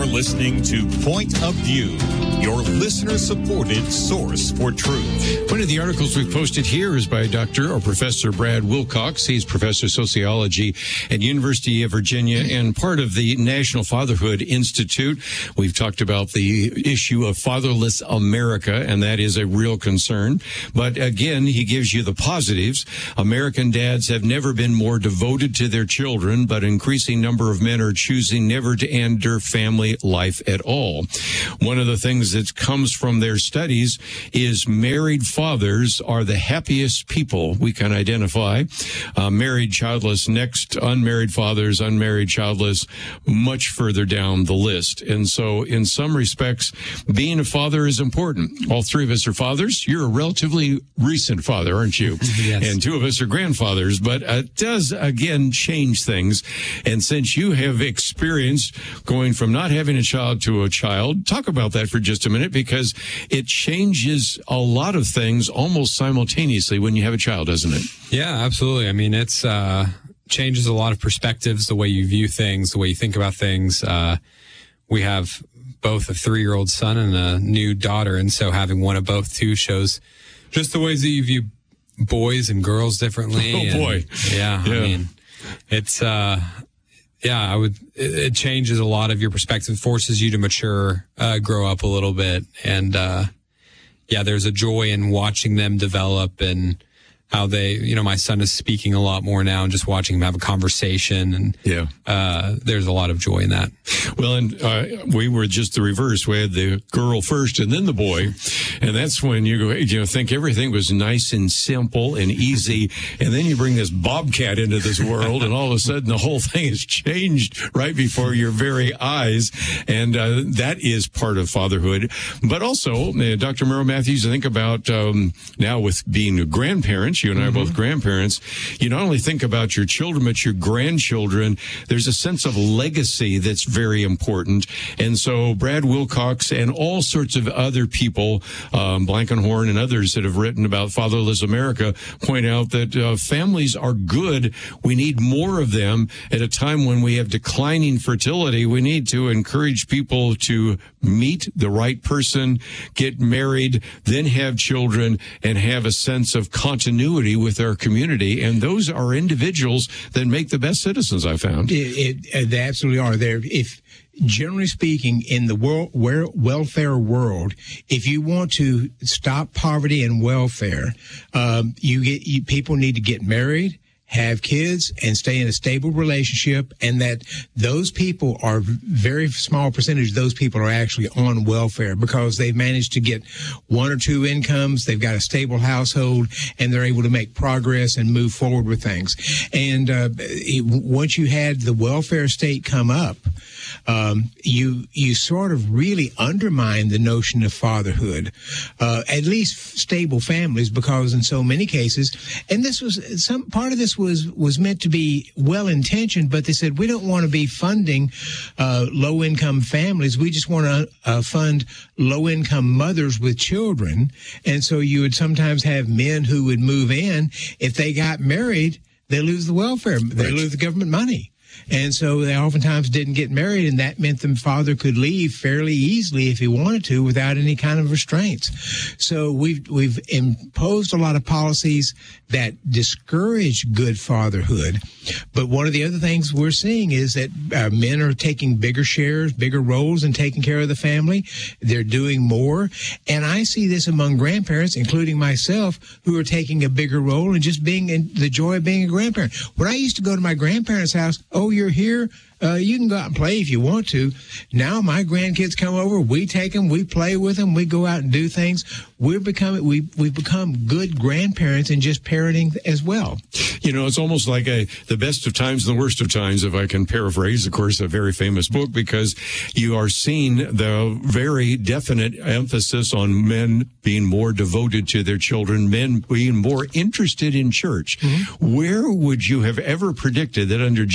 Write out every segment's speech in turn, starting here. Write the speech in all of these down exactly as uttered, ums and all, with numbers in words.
listening to Point of View, your listener-supported source for truth. One of the articles we've posted here is by Doctor or Professor Brad Wilcox. He's professor of sociology at University of Virginia and part of the National Fatherhood Institute. We've talked about the issue of fatherless America, and that is a real concern. But again, he gives you the positives. American dads have never been more devoted to their children, but an increasing number of men are choosing never to enter family life at all. One of the things that comes from their studies is married fathers are the happiest people we can identify. Uh, married, childless, next, unmarried fathers, unmarried, childless, much further down the list. And so in some respects, being a father is important. All three of us are fathers. You're a relatively recent father, aren't you? Yes. And two of us are grandfathers, but it does, again, change things. And since you have experienced going from not having a child to a child, talk about that for just a minute, because it changes a lot of things almost simultaneously when you have a child, doesn't it? Yeah, absolutely. I mean, it's uh, changes a lot of perspectives, the way you view things, the way you think about things. Uh, we have both a three-year-old son and a new daughter, and so having one of both too shows just the ways that you view boys and girls differently. Oh, and, boy. Yeah, yeah. I mean, it's... Uh, Yeah, I would. It changes a lot of your perspective, forces you to mature, uh, grow up a little bit, and uh, yeah, there's a joy in watching them develop and how they, you know, my son is speaking a lot more now, and just watching him have a conversation, and yeah, uh, there's a lot of joy in that. Well, and uh, we were just the reverse. We had the girl first and then the boy, and that's when you go, you know, think everything was nice and simple and easy, and then you bring this bobcat into this world, and all of a sudden the whole thing has changed right before your very eyes, and uh, that is part of fatherhood. But also, uh, Doctor Merrill Matthews, I think about um, now with being grandparents. You and I are both grandparents. You not only think about your children, but your grandchildren. There's a sense of legacy that's very important. And so Brad Wilcox and all sorts of other people, um, Blankenhorn and others that have written about fatherless America, point out that uh, families are good. We need more of them at a time when we have declining fertility. We need to encourage people to meet the right person, get married, then have children, and have a sense of continuity with our community, and those are individuals that make the best citizens, I found. It, it, they absolutely are. There, if generally speaking, in the world, where, welfare world, if you want to stop poverty and welfare, um, you get you, people need to get married, have kids, and stay in a stable relationship, and that those people are very small percentage of those people are actually on welfare because they've managed to get one or two incomes, they've got a stable household, and they're able to make progress and move forward with things. And uh, it, once you had the welfare state come up, um, you you sort of really undermine the notion of fatherhood, uh, at least stable families, because in so many cases, and this was some part of this was was meant to be well intentioned, but they said we don't want to be funding uh, low income families. We just want to uh, fund low income mothers with children, and so you would sometimes have men who would move in. If they got married, they lose the welfare, they right. lose the government money. And so they oftentimes didn't get married, and that meant the father could leave fairly easily if he wanted to without any kind of restraints. So we've we've imposed a lot of policies that discourage good fatherhood. But one of the other things we're seeing is that uh, men are taking bigger shares, bigger roles in taking care of the family. They're doing more. And I see this among grandparents, including myself, who are taking a bigger role and just being in the joy of being a grandparent. When I used to go to my grandparents' house, oh, you're here? Uh, you can go out and play if you want to. Now my grandkids come over, we take them, we play with them, we go out and do things. We're becoming, we, we've become good grandparents and just parenting as well. You know, it's almost like a, the best of times and the worst of times, if I can paraphrase, of course, a very famous book, because you are seeing the very definite emphasis on men being more devoted to their children, men being more interested in church. Mm-hmm. Where would you have ever predicted that under Gen Z,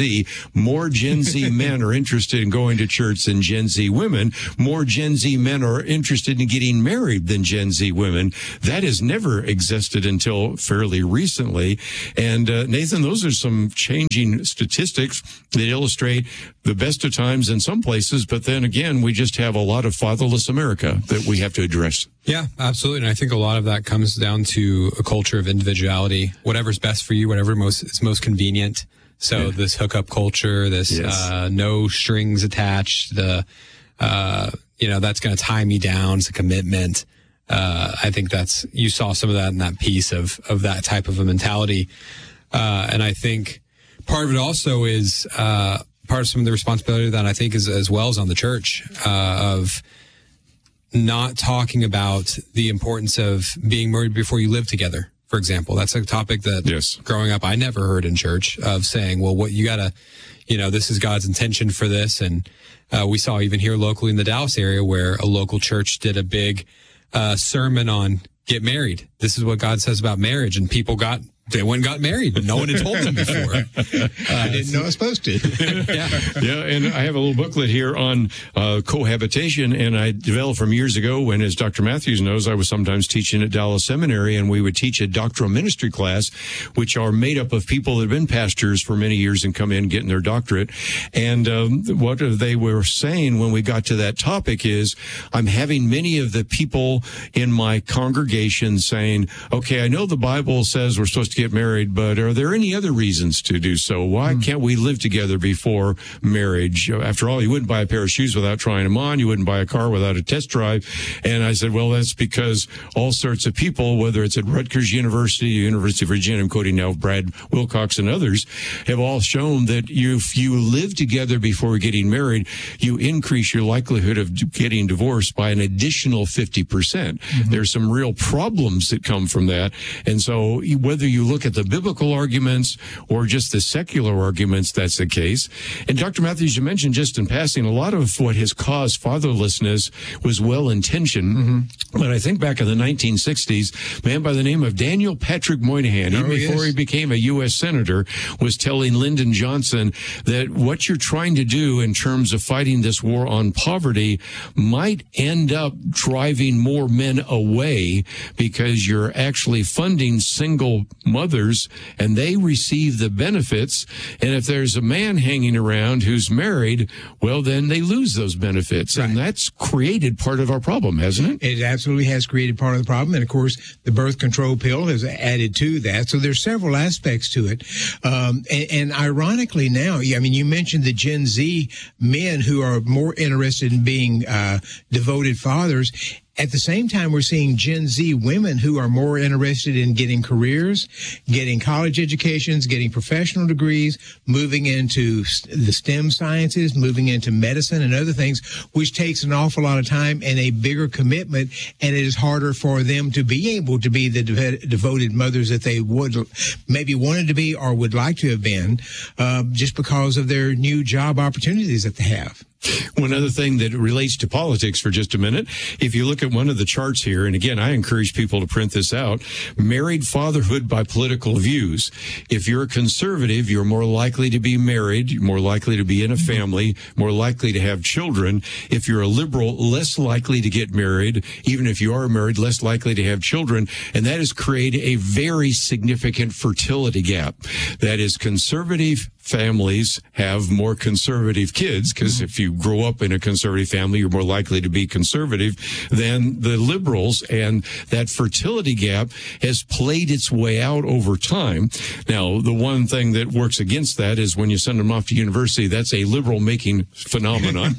Z. More Gen Z men are interested in going to church than Gen Z women. More Gen Z men are interested in getting married than Gen Z women. That has never existed until fairly recently. And uh, Nathan, those are some changing statistics that illustrate the best of times in some places, but then again, we just have a lot of fatherless America that we have to address. Yeah, absolutely. And I think a lot of that comes down to a culture of individuality. Whatever's best for you, whatever most is most convenient. So yeah. This hookup culture, this yes. uh, no strings attached, the uh, you know, that's going to tie me down. It's a commitment. Uh, I think that's, you saw some of that in that piece of of that type of a mentality. Uh, and I think part of it also is uh, part of some of the responsibility that I think is as well as on the church uh, of not talking about the importance of being married before you live together, for example. That's a topic that yes. growing up I never heard in church, of saying, well, what you gotta, you know, this is God's intention for this. And uh, we saw even here locally in the Dallas area where a local church did a big uh, sermon on get married. This is what God says about marriage. And people got, they went and got married, but no one had told them before. Uh, I didn't know I was supposed to. yeah. yeah, and I have a little booklet here on uh, cohabitation, and I developed from years ago when, as Doctor Matthews knows, I was sometimes teaching at Dallas Seminary, and we would teach a doctoral ministry class, which are made up of people that have been pastors for many years and come in getting their doctorate. And um, what they were saying when we got to that topic is, I'm having many of the people in my congregation saying, okay, I know the Bible says we're supposed to get married, but are there any other reasons to do so? Why mm. can't we live together before marriage? After all, you wouldn't buy a pair of shoes without trying them on. You wouldn't buy a car without a test drive. And I said, well, that's because all sorts of people, whether it's at Rutgers University, University of Virginia, I'm quoting now Brad Wilcox and others, have all shown that you, if you live together before getting married, you increase your likelihood of getting divorced by an additional fifty percent. Mm-hmm. There's some real problems that come from that. And so whether you look at the biblical arguments or just the secular arguments, that's the case. And Doctor Matthews, you mentioned just in passing, a lot of what has caused fatherlessness was well-intentioned. Mm-hmm. But I think back in the nineteen sixties, a man by the name of Daniel Patrick Moynihan, oh, even before yes. he became a U S senator, was telling Lyndon Johnson that what you're trying to do in terms of fighting this war on poverty might end up driving more men away because you're actually funding single mothers and they receive the benefits. And if there's a man hanging around who's married, well, then they lose those benefits. Right. And that's created part of our problem, hasn't it? It absolutely has created part of the problem. And of course, the birth control pill has added to that. So there's several aspects to it. Um, and, and ironically now, I mean, you mentioned the Gen Z men who are more interested in being uh, devoted fathers. At the same time, we're seeing Gen Z women who are more interested in getting careers, getting college educations, getting professional degrees, moving into the STEM sciences, moving into medicine and other things, which takes an awful lot of time and a bigger commitment, and it is harder for them to be able to be the de- devoted mothers that they would maybe wanted to be or would like to have been, uh, just because of their new job opportunities that they have. One other thing that relates to politics for just a minute, if you look at one of the charts here, and again, I encourage people to print this out, married fatherhood by political views. If you're a conservative, you're more likely to be married, you're more likely to be in a family, more likely to have children. If you're a liberal, less likely to get married. Even if you are married, less likely to have children. And that has created a very significant fertility gap. That is, conservative families have more conservative kids, because if you grow up in a conservative family, you're more likely to be conservative than the liberals. And that fertility gap has played its way out over time. Now, the one thing that works against that is when you send them off to university, that's a liberal making phenomenon.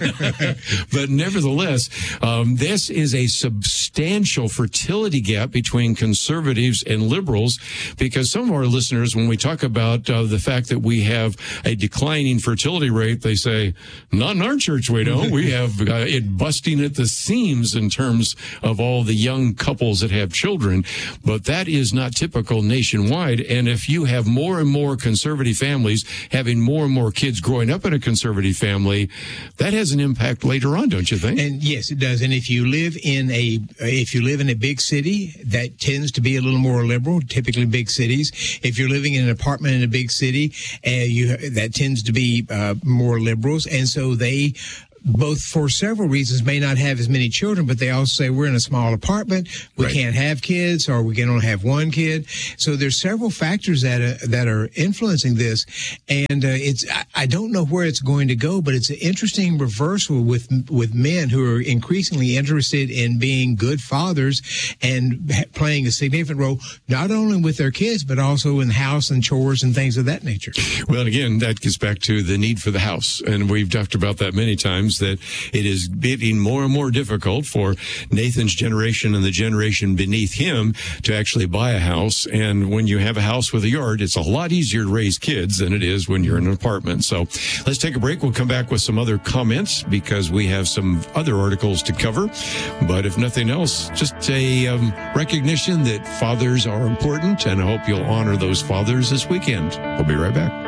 But nevertheless, um, this is a substantial fertility gap between conservatives and liberals, because some of our listeners, when we talk about uh, the fact that we have a declining fertility rate, they say, not in our church we don't. We have uh, it busting at the seams in terms of all the young couples that have children. But that is not typical nationwide. And if you have more and more conservative families having more and more kids growing up in a conservative family, that has an impact later on, don't you think? And yes, it does. And if you live in a if you live in a big city, that tends to be a little more liberal, typically big cities. If you're living in an apartment in a big city and you you that tends to be uh, more liberals, and so they, both for several reasons, may not have as many children, but they also say we're in a small apartment, we right. can't have kids, or we can only have one kid. So there's several factors that are, that are influencing this, and uh, it's I, I don't know where it's going to go, but it's an interesting reversal with with men who are increasingly interested in being good fathers and playing a significant role, not only with their kids, but also in house and chores and things of that nature. Well, again, that gets back to the need for the house, and we've talked about that many times, that it is getting more and more difficult for Nathan's generation and the generation beneath him to actually buy a house. And when you have a house with a yard, it's a lot easier to raise kids than it is when you're in an apartment. So let's take a break. We'll come back with some other comments because we have some other articles to cover. But if nothing else, just a um, recognition that fathers are important, and I hope you'll honor those fathers this weekend. We'll be right back.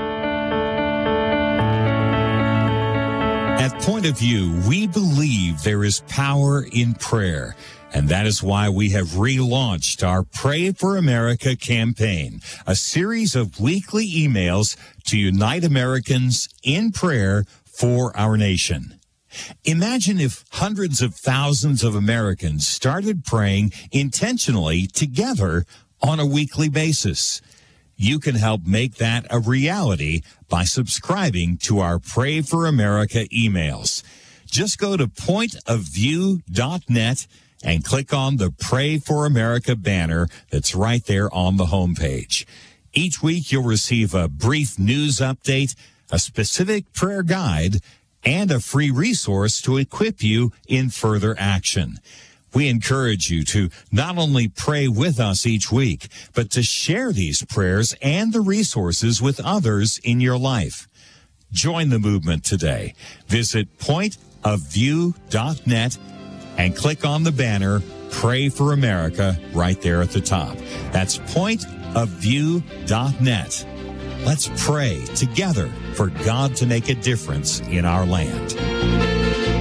At Point of View, we believe there is power in prayer, and that is why we have relaunched our Pray for America campaign, a series of weekly emails to unite Americans in prayer for our nation. Imagine if hundreds of thousands of Americans started praying intentionally together on a weekly basis. You can help make that a reality by subscribing to our Pray for America emails. Just go to point of view dot net and click on the Pray for America banner that's right there on the homepage. Each week you'll receive a brief news update, a specific prayer guide, and a free resource to equip you in further action. We encourage you to not only pray with us each week, but to share these prayers and the resources with others in your life. Join the movement today. Visit point of view dot net and click on the banner, Pray for America, right there at the top. That's point of view dot net. Let's pray together for God to make a difference in our land.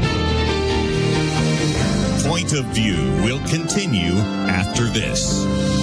Point of View will continue after this.